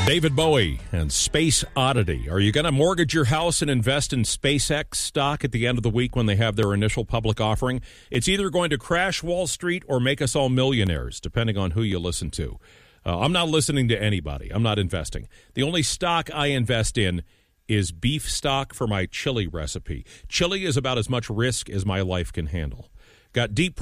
David Bowie and Space Oddity. Are you going to mortgage your house and invest in SpaceX stock at the end of the week when they have their initial public offering? It's either going to crash Wall Street or make us all millionaires, depending on who you listen to. I'm not listening to anybody. I'm not investing. The only stock I invest in is beef stock for my chili recipe. Chili is about as much risk as my life can handle. Got deep